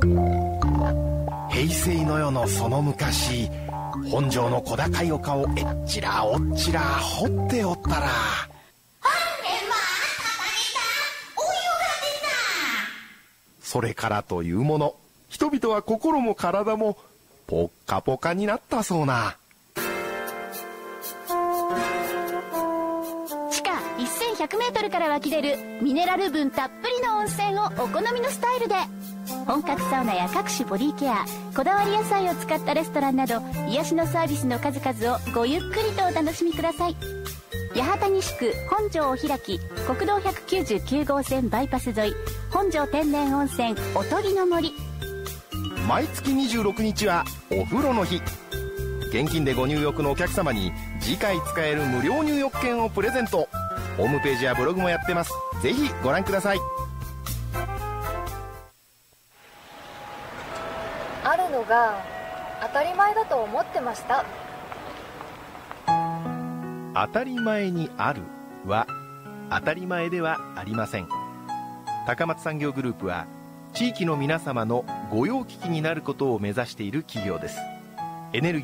平成の世のその昔、本庄の小高い丘をえっちらおっちら掘っておったら、それからというもの、人々は心も体もポッカポカになったそうな。 地下1100メートルから湧き出るミネラル分たっぷりの温泉をお好みのスタイルで、本格サウナや各種ボディケア、こだわり野菜を使ったレストランなど、癒しのサービスの数々をごゆっくりとお楽しみください。八幡西区本庄お開き、国道199号線バイパス沿い、本庄天然温泉おとぎの森。 毎月26日はお風呂の日。現金でご入浴のお客様に次回使える無料入浴券をプレゼント。ホームページやブログもやってます。ぜひご覧ください。 あるのが当たり前だと思ってました。 当たり前にあるは当たり前ではありません。高松産業グループは地域の皆様の御用聞きになることを目指している企業です。エネルギー